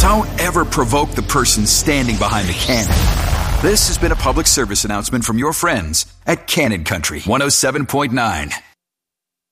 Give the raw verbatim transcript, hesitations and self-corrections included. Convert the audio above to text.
Don't ever provoke the person standing behind the cannon. This has been a public service announcement from your friends at Cannon Country one oh seven point nine.